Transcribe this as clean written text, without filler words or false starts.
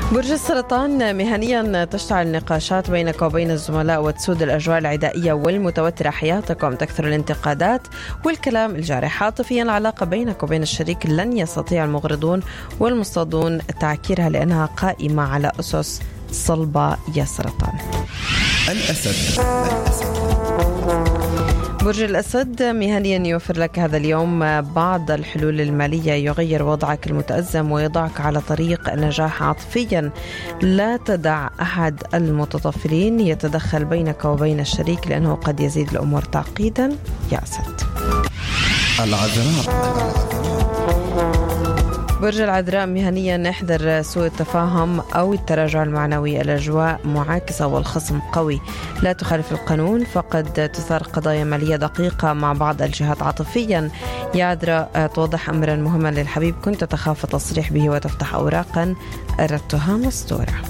برج السرطان، مهنيا تشتعل النقاشات بينك وبين الزملاء وتسود الأجواء العدائية والمتوترة حياتكم، تكثر الانتقادات والكلام الجارح. عاطفيا العلاقة بينك وبين الشريك لن يستطيع المغرضون والمصطادون تعكيرها لأنها قائمة على أسس صلبة يا سرطان. الأسد. برج الأسد، مهنيا يوفر لك هذا اليوم بعض الحلول المالية يغير وضعك المتأزم ويضعك على طريق النجاح عاطفيا. لا تدع أحد المتطفلين يتدخل بينك وبين الشريك لأنه قد يزيد الأمور تعقيدا يا أسد. العذراء. برج العذراء، مهنيا احذر سوء التفاهم أو التراجع المعنوي. الأجواء معاكسة والخصم قوي. لا تخالف القانون، فقد تثار قضايا مالية دقيقة مع بعض الجهات. عاطفيا يا عذراء، توضح أمرا مهما للحبيب كنت تخاف التصريح به وتفتح أوراقا أردتها مستورة.